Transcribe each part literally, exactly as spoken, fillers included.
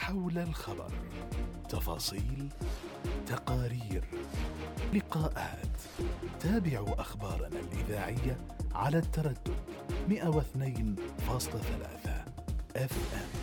حول الخبر، تفاصيل، تقارير، لقاءات. تابعوا أخبارنا الإذاعية على التردد مئة واثنين فاصلة ثلاثة اف ام.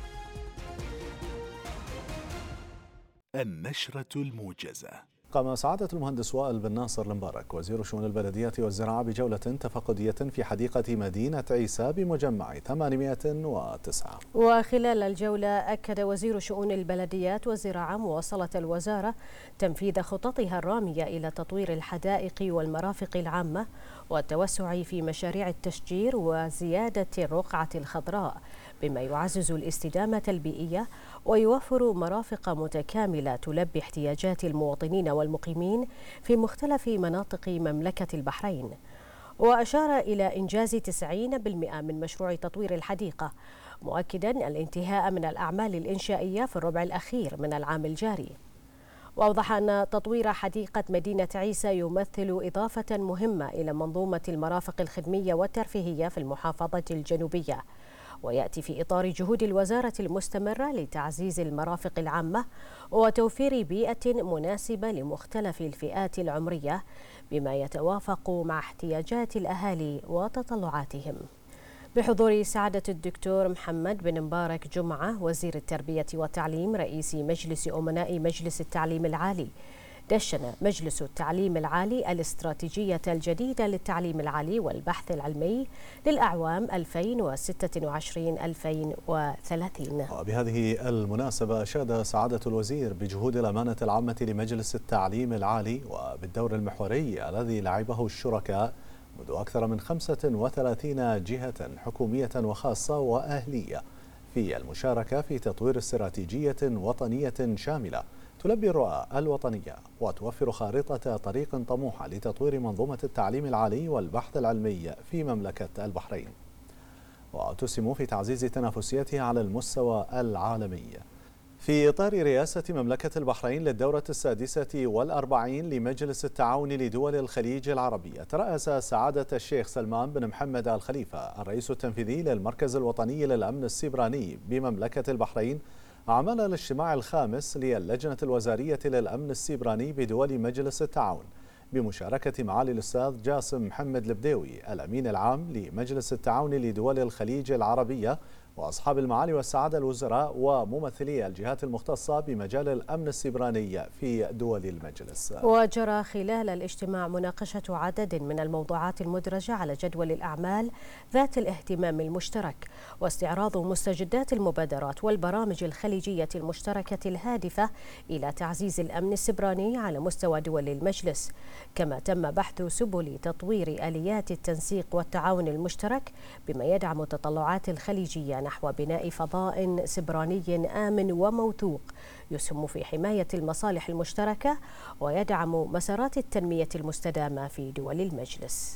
النشرة الموجزة. قام سعادة المهندس وائل بن ناصر المبارك وزير شؤون البلديات والزراعة بجولة تفقدية في حديقة مدينة عيسى بمجمع ثمانمئة وتسعة. وخلال الجولة أكد وزير شؤون البلديات والزراعة مواصلة الوزارة تنفيذ خططها الرامية إلى تطوير الحدائق والمرافق العامة والتوسع في مشاريع التشجير وزيادة الرقعة الخضراء، بما يعزز الاستدامة البيئية ويوفر مرافق متكاملة تلبي احتياجات المواطنين والمقيمين في مختلف مناطق مملكة البحرين. وأشار إلى إنجاز تسعين بالمئة من مشروع تطوير الحديقة، مؤكدا الانتهاء من الأعمال الإنشائية في الربع الأخير من العام الجاري. وأوضح أن تطوير حديقة مدينة عيسى يمثل إضافة مهمة إلى منظومة المرافق الخدمية والترفيهية في المحافظة الجنوبية، ويأتي في إطار جهود الوزارة المستمرة لتعزيز المرافق العامة وتوفير بيئة مناسبة لمختلف الفئات العمرية بما يتوافق مع احتياجات الأهالي وتطلعاتهم. بحضور سعادة الدكتور محمد بن مبارك جمعة وزير التربية والتعليم رئيس مجلس أمناء مجلس التعليم العالي، دشن مجلس التعليم العالي الاستراتيجية الجديدة للتعليم العالي والبحث العلمي للأعوام ألفين وستة وعشرين ألفين وثلاثين. وبهذه المناسبة أشاد سعادة الوزير بجهود الأمانة العامة لمجلس التعليم العالي وبالدور المحوري الذي لعبه الشركاء منذ أكثر من خمسة وثلاثين جهة حكومية وخاصة وأهلية في المشاركة في تطوير استراتيجية وطنية شاملة تلبي الرؤى الوطنية وتوفر خارطة طريق طموحة لتطوير منظومة التعليم العالي والبحث العلمي في مملكة البحرين، وتسهم في تعزيز تنافسيتها على المستوى العالمي. في إطار رئاسة مملكة البحرين للدورة السادسة والأربعين لمجلس التعاون لدول الخليج العربي، ترأس سعادة الشيخ سلمان بن محمد الخليفة الرئيس التنفيذي للمركز الوطني للأمن السيبراني بمملكة البحرين أعمال الاجتماع الخامس للجنة الوزارية للأمن السيبراني بدول مجلس التعاون بمشاركة معالي الأستاذ جاسم محمد البديوي الأمين العام لمجلس التعاون لدول الخليج العربية وأصحاب المعالي والسعادة الوزراء وممثلي الجهات المختصة بمجال الأمن السيبراني في دول المجلس. وجرى خلال الاجتماع مناقشة عدد من الموضوعات المدرجة على جدول الأعمال ذات الاهتمام المشترك، واستعراض مستجدات المبادرات والبرامج الخليجية المشتركة الهادفة إلى تعزيز الأمن السيبراني على مستوى دول المجلس. كما تم بحث سبل تطوير آليات التنسيق والتعاون المشترك بما يدعم تطلعات الخليجية نحو بناء فضاء سيبراني آمن وموثوق يسهم في حماية المصالح المشتركة ويدعم مسارات التنمية المستدامة في دول المجلس.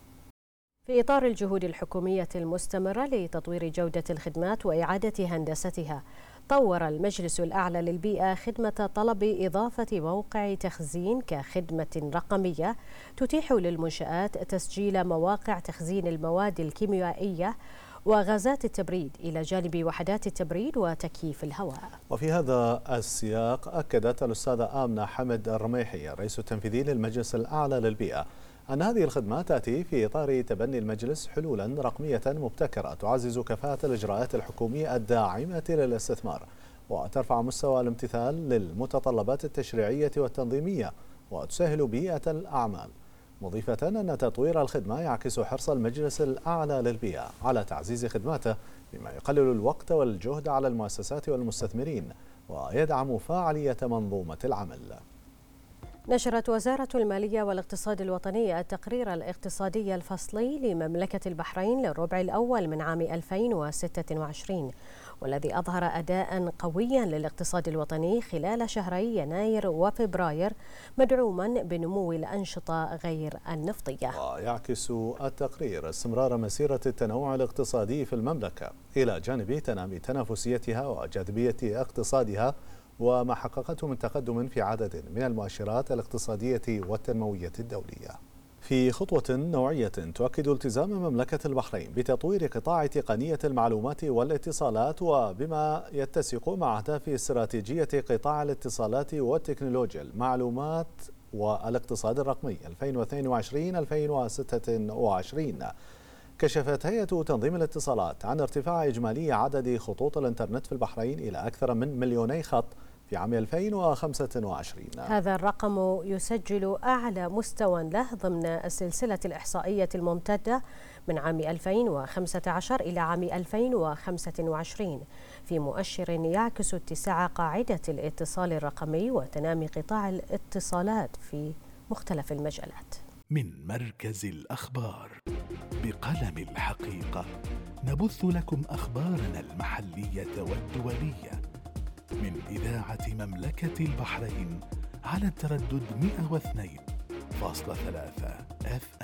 في إطار الجهود الحكومية المستمرة لتطوير جودة الخدمات وإعادة هندستها، طور المجلس الأعلى للبيئة خدمة طلب إضافة موقع تخزين كخدمة رقمية تتيح للمنشآت تسجيل مواقع تخزين المواد الكيميائية وغازات التبريد إلى جانب وحدات التبريد وتكييف الهواء. وفي هذا السياق أكدت الأستاذة آمنة حمد الرميحي الرئيس التنفيذي للمجلس الأعلى للبيئة أن هذه الخدمات تأتي في إطار تبني المجلس حلولا رقمية مبتكرة تعزز كفاءة الإجراءات الحكومية الداعمة للاستثمار وترفع مستوى الامتثال للمتطلبات التشريعية والتنظيمية وتسهل بيئة الأعمال، مضيفة أن تطوير الخدمة يعكس حرص المجلس الأعلى للبيئة على تعزيز خدماته بما يقلل الوقت والجهد على المؤسسات والمستثمرين ويدعم فاعلية منظومة العمل. نشرت وزارة المالية والاقتصاد الوطني التقرير الاقتصادي الفصلي لمملكة البحرين للربع الأول من عام ألفين وستة وعشرين، والذي أظهر أداء قويا للاقتصاد الوطني خلال شهري يناير وفبراير مدعوما بنمو الأنشطة غير النفطية. ويعكس التقرير استمرار مسيرة التنوع الاقتصادي في المملكة إلى جانب تنامي تنافسيتها وجاذبية اقتصادها وما حققته من تقدم في عدد من المؤشرات الاقتصادية والتنموية الدولية. في خطوة نوعية تؤكد التزام مملكة البحرين بتطوير قطاع تقنية المعلومات والاتصالات وبما يتسق مع أهداف استراتيجية قطاع الاتصالات والتكنولوجيا المعلومات والاقتصاد الرقمي ألفين واثنين وعشرين ألفين وستة وعشرين. كشفت هيئة تنظيم الاتصالات عن ارتفاع إجمالي عدد خطوط الإنترنت في البحرين إلى أكثر من مليوني خط في عام ألفين وخمسة وعشرين. هذا الرقم يسجل أعلى مستوى له ضمن السلسلة الإحصائية الممتدة من عام ألفين وخمسة عشر إلى عام ألفين وخمسة وعشرين، في مؤشر يعكس اتساع قاعدة الاتصال الرقمي وتنامي قطاع الاتصالات في مختلف المجالات. من مركز الأخبار بقلم الحقيقة نبث لكم أخبارنا المحلية والدولية من إذاعة مملكة البحرين على التردد مئة واثنين فاصلة ثلاثة إف إم.